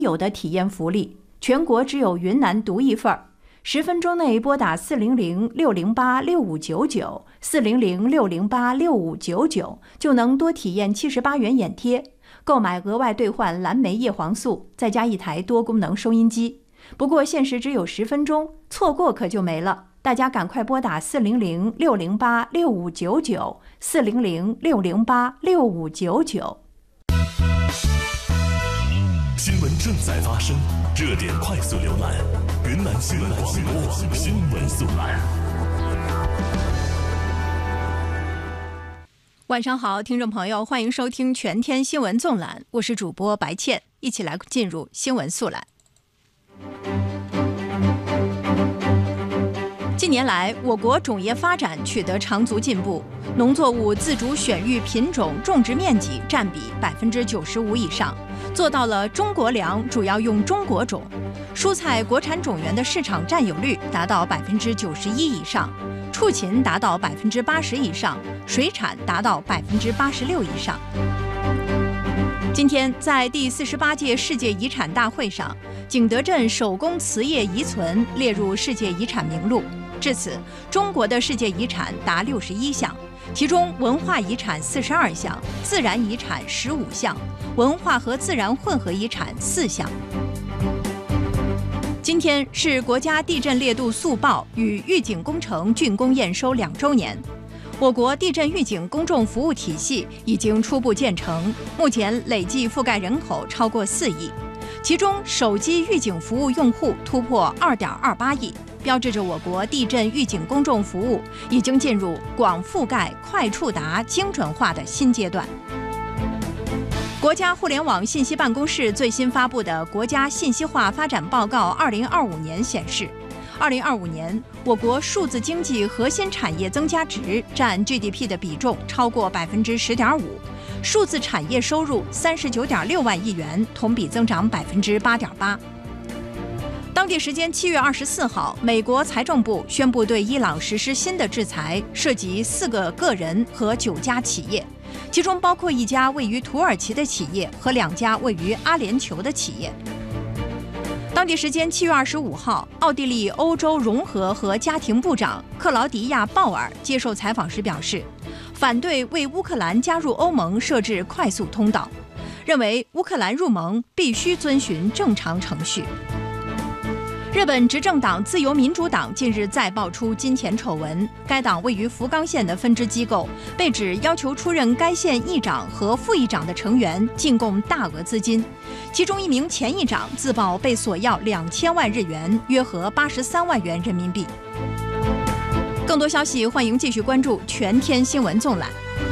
有的体验福利，全国只有云南独一份儿。10分钟内拨打400-608-6599，400-608-6599就能多体验78元眼贴，购买额外兑换蓝莓叶黄素，再加一台多功能收音机。不过限时只有10分钟，错过可就没了。大家赶快拨打400-608-6599，400-608-6599。 新闻正在发生，热点快速浏览，云南新闻广播新闻速览。 晚上好，听众朋友，欢迎收听全天新闻纵览，我是主播白倩，一起来进入新闻速览。近年来，我国种业发展取得长足进步，农作物自主选育品种种植面积占比95%以上，做到了中国粮主要用中国种，蔬菜国产种源的市场占有率达到91%以上，畜禽达到80%以上，水产达到86%以上。今天，在第48届世界遗产大会上，景德镇手工瓷业遗存列入世界遗产名录。至此，中国的世界遗产达61项，其中文化遗产42项，自然遗产15项，文化和自然混合遗产4项。今天是国家地震烈度速报与预警工程竣工验收2周年。我国地震预警公众服务体系已经初步建成，目前累计覆盖人口超过4亿，其中手机预警服务用户突破2.28亿，标志着我国地震预警公众服务已经进入广覆盖、快触达、精准化的新阶段。国家互联网信息办公室最新发布的《国家信息化发展报告2025年》显示，2025年，我国数字经济核心产业增加值占 GDP 的比重超过10.5%，数字产业收入39.6万亿元，同比增长8.8%。当地时间7月24号，美国财政部宣布对伊朗实施新的制裁，涉及4个个人和9家企业，其中包括1家位于土耳其的企业和2家位于阿联酋的企业。当地时间7月25号，奥地利欧洲融合和家庭部长克劳迪亚·鲍尔接受采访时表示，反对为乌克兰加入欧盟设置快速通道，认为乌克兰入盟必须遵循正常程序。日本执政党自由民主党近日再爆出金钱丑闻，该党位于福冈县的分支机构被指要求出任该县议长和副议长的成员进贡大额资金，其中1名前议长自曝被索要2000万日元，约合83万元人民币。更多消息，欢迎继续关注全天新闻纵览。